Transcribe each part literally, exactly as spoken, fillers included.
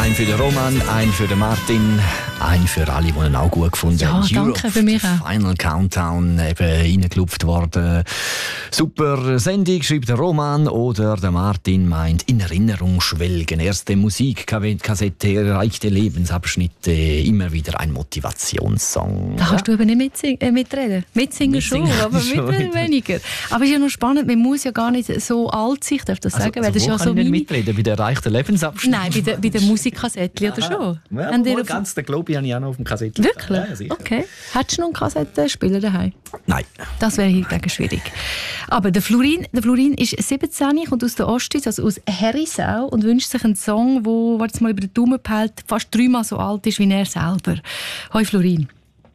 Ein für den Roman, ein für den Martin, ein für alle, die ihn auch gut gefunden haben. Ja, danke für mich auch. Final Countdown, eben reingelupft worden. Super Sendung, schreibt der Roman, oder der Martin meint in Erinnerung schwelgen. Erste Musikkassette, erreichte Lebensabschnitte, immer wieder ein Motivationssong. Da kannst ja. du aber nicht mitsing- äh, mitreden. Mitsingen, Mitsingen schon, aber schon weniger. Aber es ist ja noch spannend, man muss ja gar nicht so alt sein, darf das also, sagen, weil also das ist ja kann so ich nicht meine... mitreden, bei den erreichten Lebensabschnitten? Nein, bei der, bei der Musikkassettchen oder schon? Ja, Haben ja die ganz den Globi habe ich auch noch auf dem Kassettchen. Wirklich? Ja, sicher. Okay. Hättest du noch einen Kassettenspieler daheim? Nein. Das wäre hingegen schwierig. Aber der Florin, der Florin ist siebzehn, kommt aus der Ostschweiz, also aus Herisau, und wünscht sich einen Song, der, warte mal über den Daumen behält, fast dreimal so alt ist wie er selber. Hoi Florin.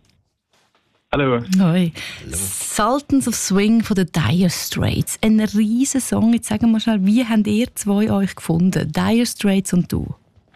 Hallo. Hoi. Sultans of Swing von den Dire Straits. Ein riesen Song. Jetzt sagen wir schnell, wie habt ihr zwei euch gefunden? Dire Straits und du?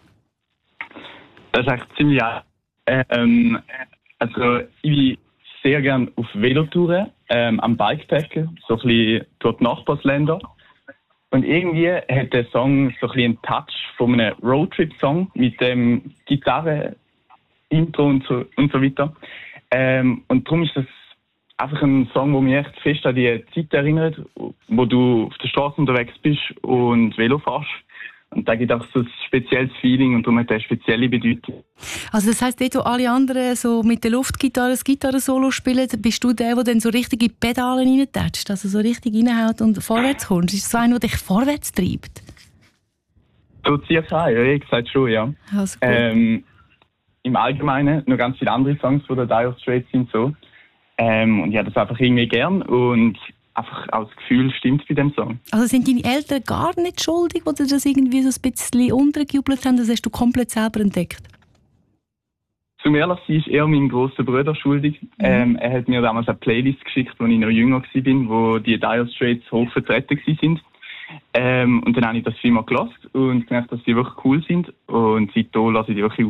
Das ist echt ziemlich äh, ähm, also ich bin sehr gerne auf Velotouren, ähm, am Bikepacken, so ein bisschen durch die Nachbarsländer. Und irgendwie hat der Song so ein bisschen einen Touch von einem Roadtrip-Song mit dem Gitarre-Intro und so, und so weiter. Ähm, und darum ist das einfach ein Song, der mich echt fest an die Zeit erinnert, wo du auf der Straße unterwegs bist und Velo fährst. Und da gibt auch so ein spezielles Feeling und darum hat er eine spezielle Bedeutung. Also das heisst, dort, wo alle anderen so mit der Luftgitarre das Gitarrensolo spielen, bist du der, der dann so richtig in die Pedale reintätscht, also so richtig reinhaut und vorwärts kommst? Ist das so einer, der dich vorwärts treibt? So circa, ja, ich sage schon, ja. Also ähm, Im Allgemeinen noch ganz viele andere Songs von der Dire Straits sind so. Ähm, und ich habe das einfach irgendwie gern und einfach auch das Gefühl stimmt bei dem Song. Also sind deine Eltern gar nicht schuldig, oder das irgendwie so ein bisschen untergejubelt haben? Das hast du komplett selber entdeckt? Zum ehrlich sein ist eher mein grosser Bruder schuldig. Mhm. Ähm, er hat mir damals eine Playlist geschickt, als ich noch jünger war, wo die Dire Straits hoch vertreten waren. Ähm, und dann habe ich das Film gehört und gemerkt, dass die wirklich cool sind. Und seitdem lasse ich die wirklich